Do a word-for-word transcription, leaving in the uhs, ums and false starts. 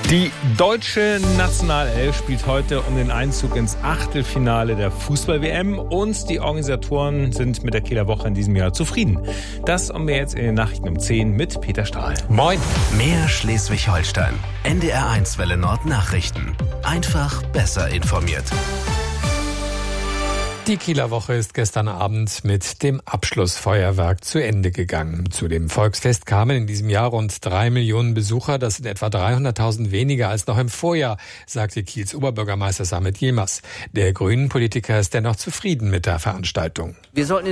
Die deutsche Nationalelf spielt heute um den Einzug ins Achtelfinale der Fußball-W M und die Organisatoren sind mit der Kieler Woche in diesem Jahr zufrieden. Das und mehr jetzt in den Nachrichten um zehn mit Peter Stahl. Moin! Mehr Schleswig-Holstein. N D R eins Welle Nord Nachrichten. Einfach besser informiert. Die Kieler Woche ist gestern Abend mit dem Abschlussfeuerwerk zu Ende gegangen. Zu dem Volksfest kamen in diesem Jahr rund drei Millionen Besucher. Das sind etwa dreihunderttausend weniger als noch im Vorjahr, sagte Kiels Oberbürgermeister Samit Yilmaz. Der Grünen-Politiker ist dennoch zufrieden mit der Veranstaltung. Wir sollten